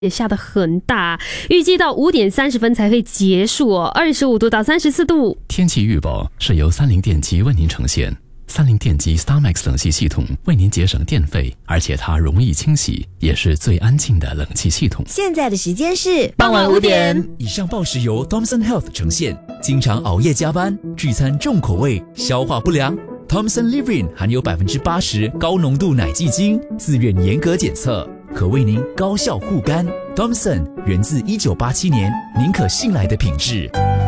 也下得很大，预计到5点30分才会结束哦，25度到34度。 天气预报是由三菱电机为您呈现。三菱电机 StarMax 冷气系统为您节省电费，而且它容易清洗，也是最安静的冷气系统。 现在的时间是傍晚5点。 以上报时由 Thomson Health 呈现。经常熬夜加班，聚餐重口味，消化不良。Thomson Livin 含有80%高浓度奶基精，自愿严格检测，可为您高效护肝。Thomson 源自1987年，您可信赖的品质。